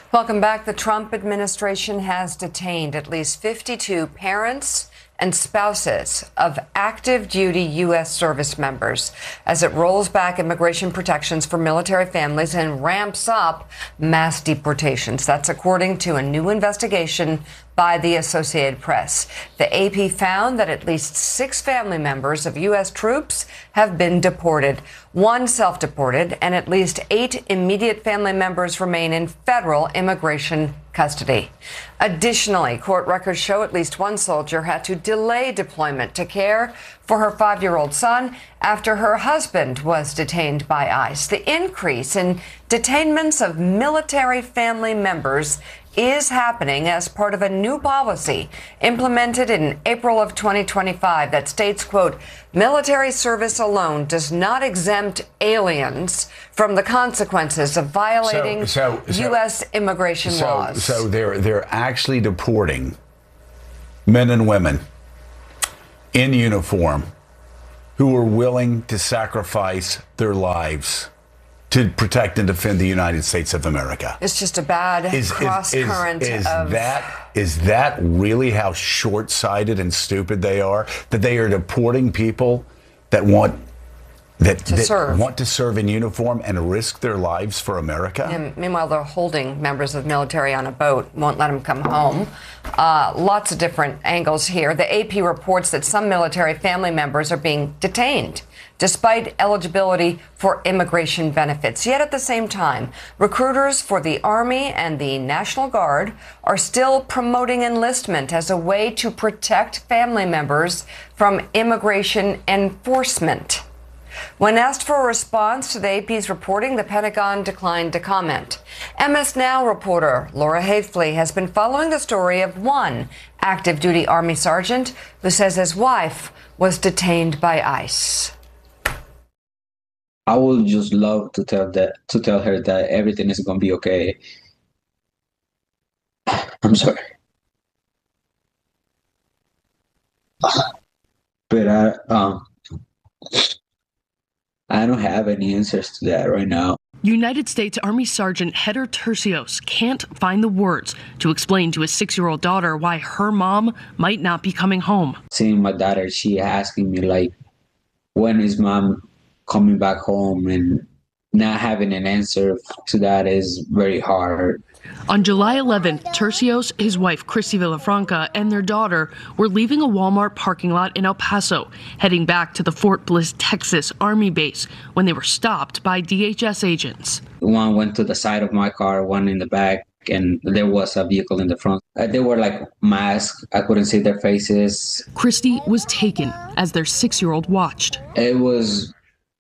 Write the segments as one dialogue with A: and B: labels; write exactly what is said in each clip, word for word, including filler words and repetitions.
A: Welcome back. The Trump administration has detained at least fifty-two parents and spouses of active duty U S service members as it rolls back immigration protections for military families and ramps up mass deportations. That's according to a new investigation by the Associated Press. The A P found that at least six family members of U S troops have been deported, one self-deported, and at least eight immediate family members remain in federal immigration custody. Additionally, court records show at least one soldier had to delay deployment to care for her five-year-old son after her husband was detained by ICE. The increase in detainments of military family members is happening as part of a new policy implemented in April of twenty twenty-five that states, quote, military service alone does not exempt aliens from the consequences of violating
B: so, so, so,
A: U S immigration
B: so,
A: laws.
B: So they're they're actually deporting men and women in uniform who are willing to sacrifice their lives to protect and defend the United States of America.
A: It's just a bad
B: is,
A: cross
B: is,
A: current
B: is, is
A: of
B: that is that really how short-sighted and stupid they are? That they are deporting people that want that,
A: to
B: that
A: serve.
B: want to serve in uniform and risk their lives for America?
A: And meanwhile, they're holding members of the military on a boat, won't let them come home. Uh, lots of different angles here. The A P reports that some military family members are being detained despite eligibility for immigration benefits. Yet at the same time, recruiters for the Army and the National Guard are still promoting enlistment as a way to protect family members from immigration enforcement. When asked for a response to the A P's reporting, the Pentagon declined to comment. M S Now reporter Laura Hafley has been following the story of one active duty Army sergeant who says his wife was detained by ICE.
C: I would just love to tell that to tell her that everything is gonna be okay. I'm sorry, but I um I don't have any answers to that right now.
D: United States Army Sergeant Heather Tercios can't find the words to explain to his six-year-old daughter why her mom might not be coming home.
C: Seeing my daughter, she asking me like, when is mom coming back home, and not having an answer to that is very hard.
D: On July eleventh, Tercios, his wife Christy Villafranca, and their daughter were leaving a Walmart parking lot in El Paso, heading back to the Fort Bliss, Texas Army base when they were stopped by D H S agents.
C: One went to the side of my car, one in the back, and there was a vehicle in the front. Uh, they were like masked. I couldn't see their faces.
D: Christy was taken as their six-year-old watched.
C: It was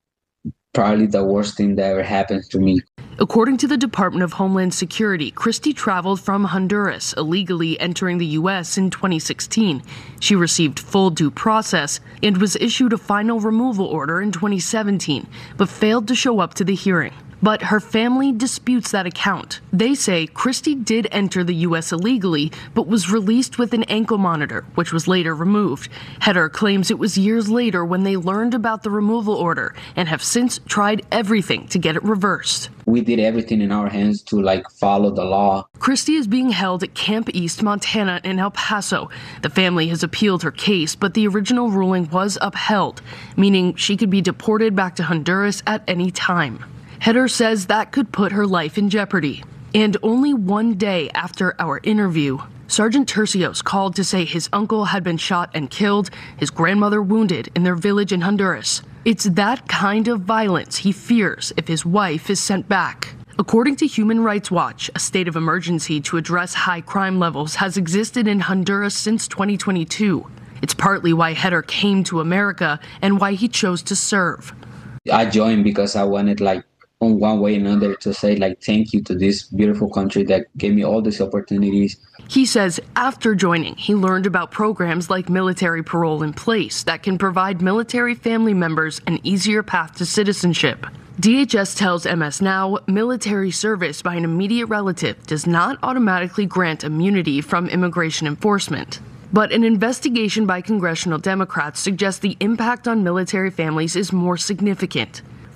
C: probably the worst thing that ever happened to me.
D: According to the Department of Homeland Security, Christy traveled from Honduras, illegally entering the U S in twenty sixteen. She received full due process and was issued a final removal order in twenty seventeen, but failed to show up to the hearing. But her family disputes that account. They say Christy did enter the U S illegally, but was released with an ankle monitor, which was later removed. Heather claims it was years later when they learned about the removal order and have since tried everything to get it reversed.
C: We did everything in our hands to like follow the law.
D: Christy is being held at Camp East, Montana in El Paso. The family has appealed her case, but the original ruling was upheld, meaning she could be deported back to Honduras at any time. Heather says that could put her life in jeopardy. And only one day after our interview, Sergeant Tercios called to say his uncle had been shot and killed, his grandmother wounded in their village in Honduras. It's that kind of violence he fears if his wife is sent back. According to Human Rights Watch, a state of emergency to address high crime levels has existed in Honduras since twenty twenty-two. It's partly why Heather came to America and why he chose to serve.
C: I joined because I wanted like on one way or another to say like thank you to this beautiful country that gave me all these opportunities.
D: He says after joining, he learned about programs like military parole in place that can provide military family members an easier path to citizenship. D H S tells M S Now military service by an immediate relative does not automatically grant immunity from immigration enforcement. But an investigation by congressional Democrats suggests the impact on military families is more significant.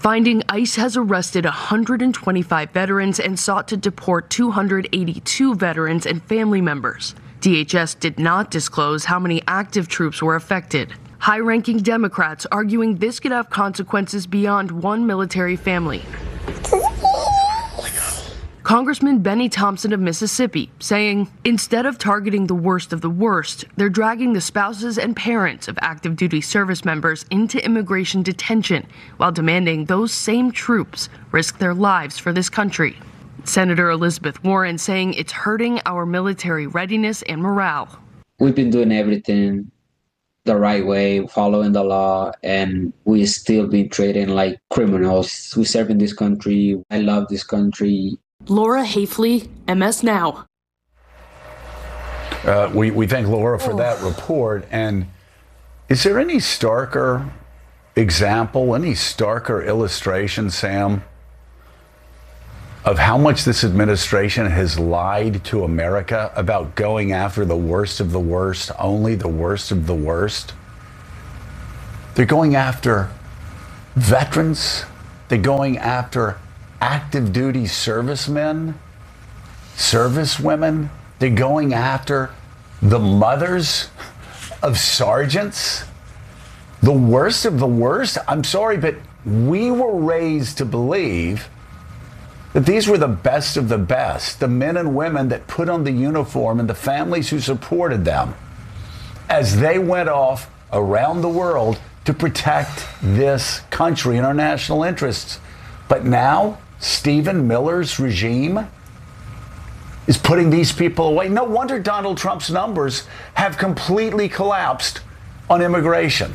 D: finding ICE has arrested one hundred twenty-five veterans and sought to deport two hundred eighty-two veterans and family members. D H S did not disclose how many active troops were affected. High-ranking Democrats arguing this could have consequences beyond one military family. Congressman Benny Thompson of Mississippi saying instead of targeting the worst of the worst, they're dragging the spouses and parents of active duty service members into immigration detention while demanding those same troops risk their lives for this country. Senator Elizabeth Warren saying it's hurting our military readiness and morale.
C: We've been doing everything the right way, following the law, and we still been treated like criminals. We serve in this country. I love this country.
D: Laura Hafley, M S Now.
B: Uh, we, we thank Laura for that report. And is there any starker example, any starker illustration, Sam, of how much this administration has lied to America about going after the worst of the worst, only the worst of the worst? They're going after veterans. They're going after active duty servicemen, servicewomen. They're going after the mothers of sergeants. The worst of the worst. I'm sorry, but we were raised to believe that these were the best of the best, the men and women that put on the uniform and the families who supported them as they went off around the world to protect this country and our national interests. But now, Stephen Miller's regime is putting these people away. No wonder Donald Trump's numbers have completely collapsed on immigration.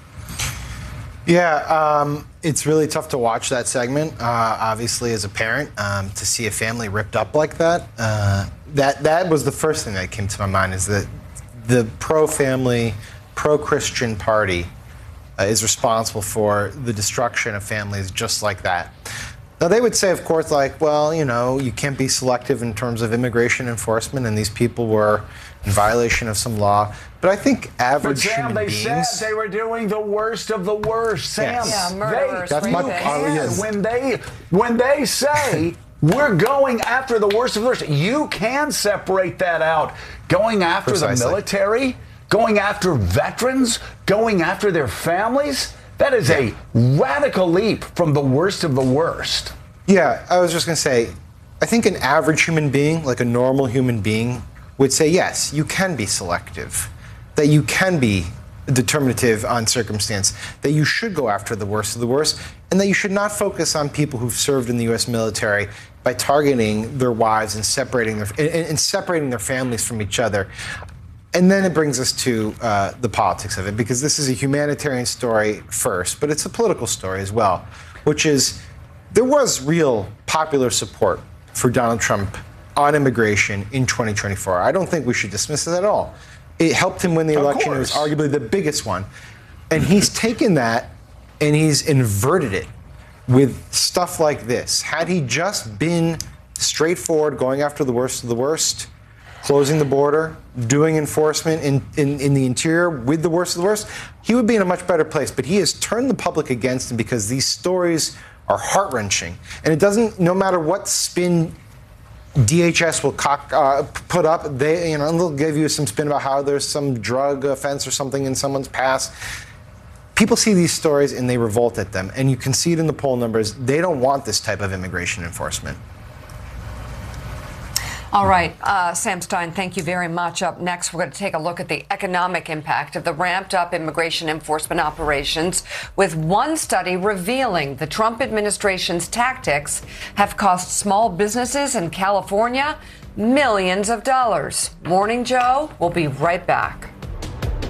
E: Yeah, um, it's really tough to watch that segment, uh, obviously, as a parent, um, to see a family ripped up like that. Uh, that that was the first thing that came to my mind, is that the pro-family, pro-Christian party uh, is responsible for the destruction of families just like that. Now, they would say, of course, like, well, you know, you can't be selective in terms of immigration enforcement, and these people were in violation of some law. But I think average
B: but Sam,
E: human
B: they
E: beings...
B: said they were doing the worst of the worst, Sam.
E: Yes.
A: Yeah, murderers.
B: They,
E: That's my-
B: you
E: oh,
B: can,
E: yes.
B: when they when they say we're going after the worst of the worst, you can separate that out. Going after
E: Precisely.
B: the military, going after veterans, going after their families. That is
E: Yeah.
B: a radical leap from the worst of the worst.
E: Yeah, I was just going to say, I think an average human being, like a normal human being, would say, yes, you can be selective, that you can be determinative on circumstance, that you should go after the worst of the worst, and that you should not focus on people who've served in the U S military by targeting their wives and separating their and, and separating their families from each other. And then it brings us to uh, the politics of it, because this is a humanitarian story first, but it's a political story as well, which is there was real popular support for Donald Trump on immigration in twenty twenty-four. I don't think we should dismiss it at all. It helped him win the
B: Of
E: election. It was
B: course.
E: arguably the biggest one. And he's taken that and he's inverted it with stuff like this. Had he just been straightforward, going after the worst of the worst, closing the border, doing enforcement in, in, in the interior with the worst of the worst, he would be in a much better place. But he has turned the public against him because these stories are heart-wrenching. And it doesn't, no matter what spin D H S will cock, uh, put up, they, you know, they'll give you some spin about how there's some drug offense or something in someone's past. People see these stories and they revolt at them. And you can see it in the poll numbers. They don't want this type of immigration enforcement.
A: All right, uh, Sam Stein, thank you very much. Up next, we're going to take a look at the economic impact of the ramped-up immigration enforcement operations, with one study revealing the Trump administration's tactics have cost small businesses in California millions of dollars. Morning Joe, we'll be right back.